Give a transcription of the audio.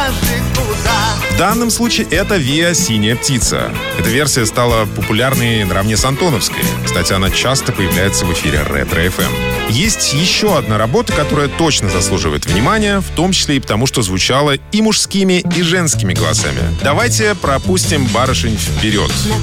скажи куда. В данном случае это Виа «Синяя птица». Эта версия стала популярной наравне с антоновской. Кстати, она часто появляется в эфире Ретро-ФМ. Есть еще одна работа, которая точно заслуживает внимания, в том числе и потому, что звучала и мужскими, и женскими голосами. Давайте пропустим барышень вперед.